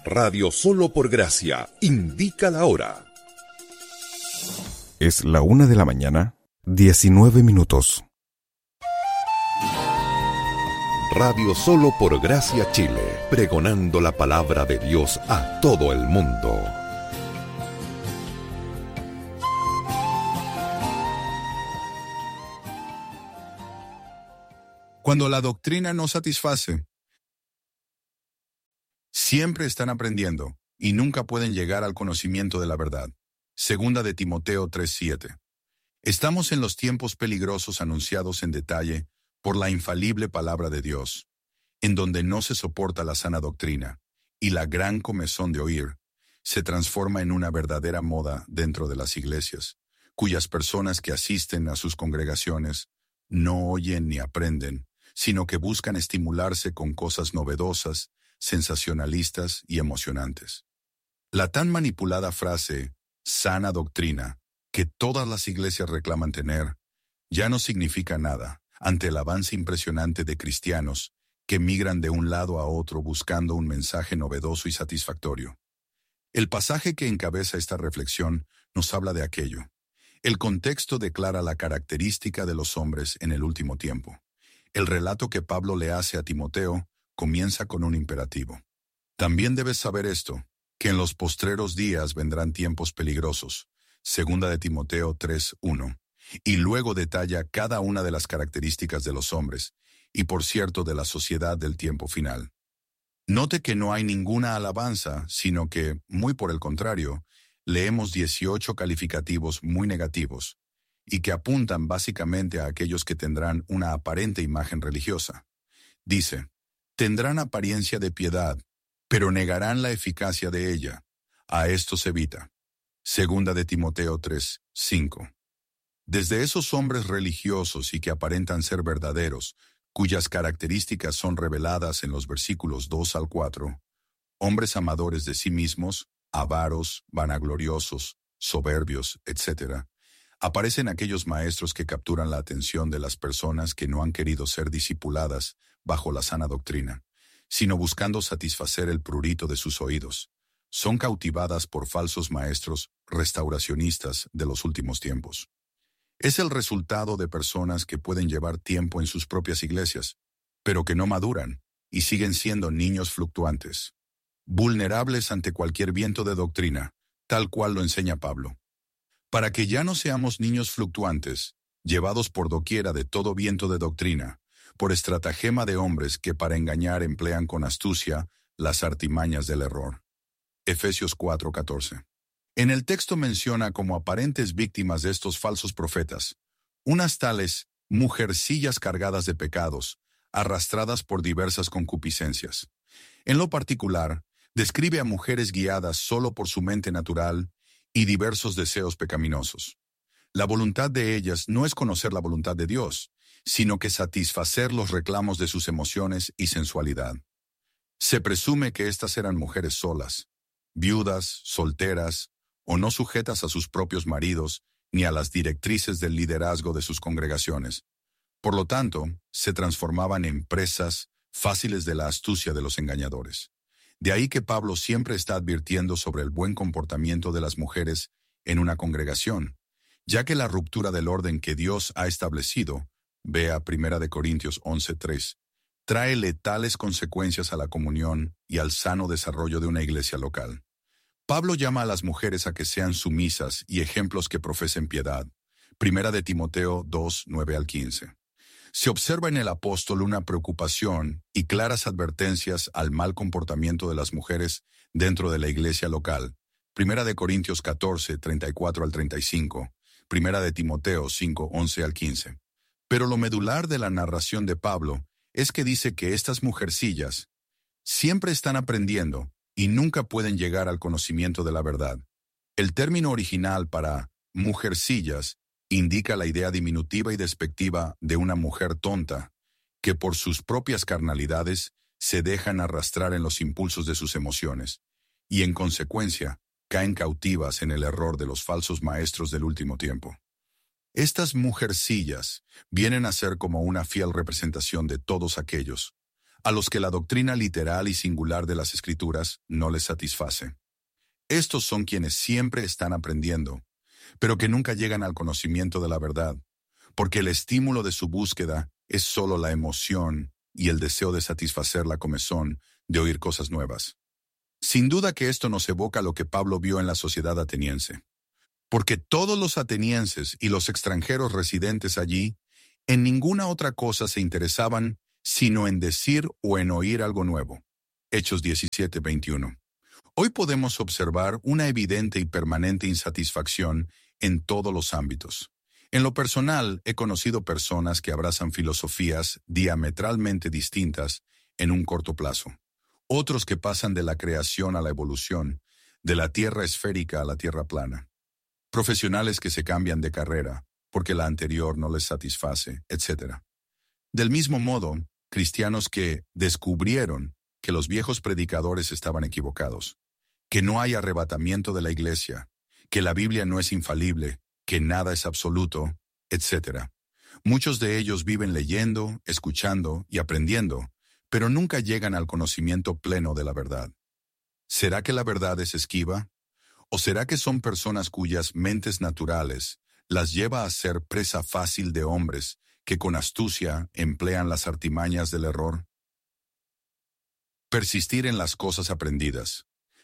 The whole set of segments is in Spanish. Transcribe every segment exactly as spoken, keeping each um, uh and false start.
Radio Solo por Gracia indica la hora. Es la una de la mañana, diecinueve minutos. Radio Solo por Gracia Chile, pregonando la palabra de Dios a todo el mundo. Cuando la doctrina no satisface, siempre están aprendiendo y nunca pueden llegar al conocimiento de la verdad. Segunda de Timoteo tres siete. Estamos en los tiempos peligrosos anunciados en detalle por la infalible palabra de Dios, en donde no se soporta la sana doctrina, y la gran comezón de oír se transforma en una verdadera moda dentro de las iglesias, cuyas personas que asisten a sus congregaciones no oyen ni aprenden, sino que buscan estimularse con cosas novedosas, sensacionalistas y emocionantes. La tan manipulada frase, sana doctrina, que todas las iglesias reclaman tener, ya no significa nada ante el avance impresionante de cristianos que migran de un lado a otro buscando un mensaje novedoso y satisfactorio. El pasaje que encabeza esta reflexión nos habla de aquello. El contexto declara la característica de los hombres en el último tiempo. El relato que Pablo le hace a Timoteo comienza con un imperativo. También debes saber esto, que en los postreros días vendrán tiempos peligrosos. Segunda de Timoteo tres uno. Y luego detalla cada una de las características de los hombres, y por cierto de la sociedad del tiempo final. Note que no hay ninguna alabanza, sino que, muy por el contrario, leemos dieciocho calificativos muy negativos, y que apuntan básicamente a aquellos que tendrán una aparente imagen religiosa. Dice, tendrán apariencia de piedad, pero negarán la eficacia de ella. A esto se evita. Segunda de Timoteo tres cinco. Desde esos hombres religiosos y que aparentan ser verdaderos, cuyas características son reveladas en los versículos dos al cuatro, hombres amadores de sí mismos, avaros, vanagloriosos, soberbios, etcétera, aparecen aquellos maestros que capturan la atención de las personas que no han querido ser discipuladas bajo la sana doctrina, sino buscando satisfacer el prurito de sus oídos. Son cautivadas por falsos maestros restauracionistas de los últimos tiempos. Es el resultado de personas que pueden llevar tiempo en sus propias iglesias, pero que no maduran y siguen siendo niños fluctuantes, vulnerables ante cualquier viento de doctrina, tal cual lo enseña Pablo. Para que ya no seamos niños fluctuantes, llevados por doquiera de todo viento de doctrina, por estratagema de hombres que para engañar emplean con astucia las artimañas del error. Efesios cuatro catorce. En el texto menciona como aparentes víctimas de estos falsos profetas, unas tales mujercillas cargadas de pecados, arrastradas por diversas concupiscencias. En lo particular, describe a mujeres guiadas solo por su mente natural y diversos deseos pecaminosos. La voluntad de ellas no es conocer la voluntad de Dios, sino que satisfacer los reclamos de sus emociones y sensualidad. Se presume que estas eran mujeres solas, viudas, solteras, o no sujetas a sus propios maridos ni a las directrices del liderazgo de sus congregaciones. Por lo tanto, se transformaban en presas fáciles de la astucia de los engañadores. De ahí que Pablo siempre está advirtiendo sobre el buen comportamiento de las mujeres en una congregación, ya que la ruptura del orden que Dios ha establecido, vea Primera de Corintios once tres, trae letales consecuencias a la comunión y al sano desarrollo de una iglesia local. Pablo llama a las mujeres a que sean sumisas y ejemplos que profesen piedad. Primera de Timoteo dos nueve al quince. Se observa en el apóstol una preocupación y claras advertencias al mal comportamiento de las mujeres dentro de la iglesia local. Primera de Corintios catorce treinta y cuatro al treinta y cinco. Primera de Timoteo cinco once al quince. Pero lo medular de la narración de Pablo es que dice que estas mujercillas siempre están aprendiendo y nunca pueden llegar al conocimiento de la verdad. El término original para mujercillas indica la idea diminutiva y despectiva de una mujer tonta, que por sus propias carnalidades se dejan arrastrar en los impulsos de sus emociones, y en consecuencia caen cautivas en el error de los falsos maestros del último tiempo. Estas mujercillas vienen a ser como una fiel representación de todos aquellos, a los que la doctrina literal y singular de las Escrituras no les satisface. Estos son quienes siempre están aprendiendo, pero que nunca llegan al conocimiento de la verdad, porque el estímulo de su búsqueda es solo la emoción y el deseo de satisfacer la comezón de oír cosas nuevas. Sin duda que esto nos evoca lo que Pablo vio en la sociedad ateniense, porque todos los atenienses y los extranjeros residentes allí en ninguna otra cosa se interesaban sino en decir o en oír algo nuevo. Hechos diecisiete veintiuno. Hoy podemos observar una evidente y permanente insatisfacción en todos los ámbitos. En lo personal, he conocido personas que abrazan filosofías diametralmente distintas en un corto plazo. Otros que pasan de la creación a la evolución, de la tierra esférica a la tierra plana. Profesionales que se cambian de carrera porque la anterior no les satisface, etcétera. Del mismo modo, cristianos que descubrieron que los viejos predicadores estaban equivocados, que no hay arrebatamiento de la iglesia, que la Biblia no es infalible, que nada es absoluto, etcétera. Muchos de ellos viven leyendo, escuchando y aprendiendo, pero nunca llegan al conocimiento pleno de la verdad. ¿Será que la verdad es esquiva? ¿O será que son personas cuyas mentes naturales las lleva a ser presa fácil de hombres que con astucia emplean las artimañas del error? Persistir en las cosas aprendidas.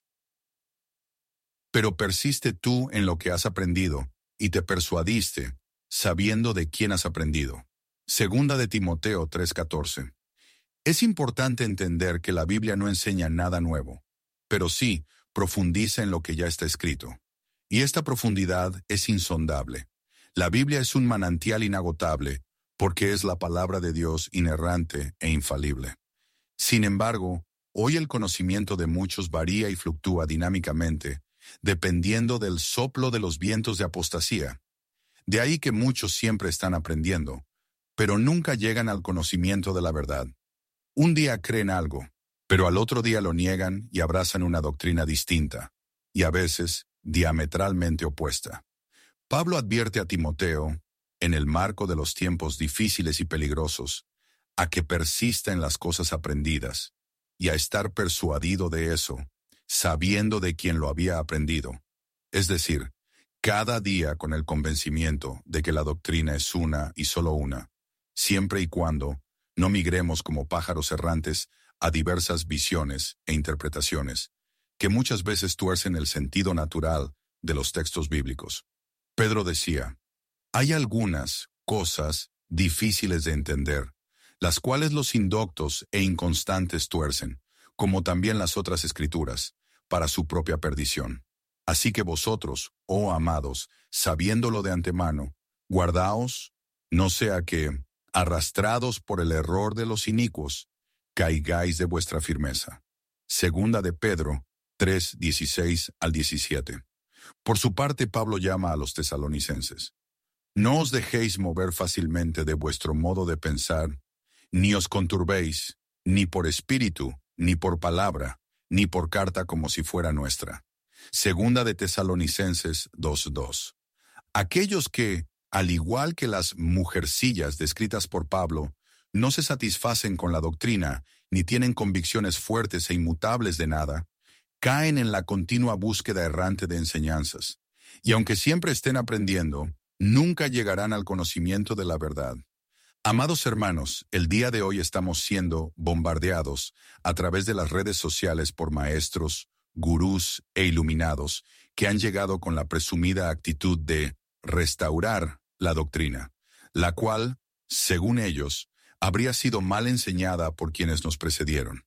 Pero persiste tú en lo que has aprendido, y te persuadiste, sabiendo de quién has aprendido. Segunda de Timoteo tres catorce. Es importante entender que la Biblia no enseña nada nuevo, pero sí profundiza en lo que ya está escrito. Y esta profundidad es insondable. La Biblia es un manantial inagotable, porque es la palabra de Dios inerrante e infalible. Sin embargo, hoy el conocimiento de muchos varía y fluctúa dinámicamente, dependiendo del soplo de los vientos de apostasía. De ahí que muchos siempre están aprendiendo, pero nunca llegan al conocimiento de la verdad. Un día creen algo, pero al otro día lo niegan y abrazan una doctrina distinta, y a veces diametralmente opuesta. Pablo advierte a Timoteo, en el marco de los tiempos difíciles y peligrosos, a que persista en las cosas aprendidas, y a estar persuadido de eso, sabiendo de quién lo había aprendido. Es decir, cada día con el convencimiento de que la doctrina es una y solo una, siempre y cuando no migremos como pájaros errantes a diversas visiones e interpretaciones, que muchas veces tuercen el sentido natural de los textos bíblicos. Pedro decía, hay algunas cosas difíciles de entender, las cuales los indoctos e inconstantes tuercen, como también las otras escrituras, para su propia perdición. Así que vosotros, oh amados, sabiéndolo de antemano, guardaos, no sea que, arrastrados por el error de los inicuos, caigáis de vuestra firmeza. Segunda de Pedro tres, dieciséis al diecisiete. Por su parte, Pablo llama a los tesalonicenses. No os dejéis mover fácilmente de vuestro modo de pensar, ni os conturbéis, ni por espíritu, ni por palabra, ni por carta como si fuera nuestra. Segunda de Tesalonicenses dos, dos. Aquellos que, al igual que las mujercillas descritas por Pablo, no se satisfacen con la doctrina, ni tienen convicciones fuertes e inmutables de nada, caen en la continua búsqueda errante de enseñanzas, y aunque siempre estén aprendiendo, nunca llegarán al conocimiento de la verdad. Amados hermanos, el día de hoy estamos siendo bombardeados a través de las redes sociales por maestros, gurús e iluminados que han llegado con la presumida actitud de restaurar la doctrina, la cual, según ellos, habría sido mal enseñada por quienes nos precedieron.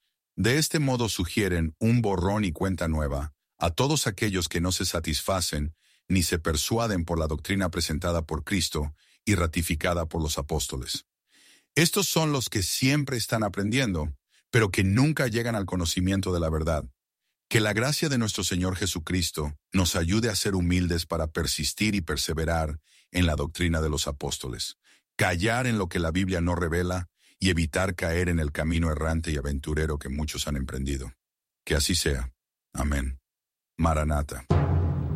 De este modo sugieren un borrón y cuenta nueva a todos aquellos que no se satisfacen ni se persuaden por la doctrina presentada por Cristo y ratificada por los apóstoles. Estos son los que siempre están aprendiendo, pero que nunca llegan al conocimiento de la verdad. Que la gracia de nuestro Señor Jesucristo nos ayude a ser humildes para persistir y perseverar en la doctrina de los apóstoles, callar en lo que la Biblia no revela y evitar caer en el camino errante y aventurero que muchos han emprendido. Que así sea. Amén. Maranata.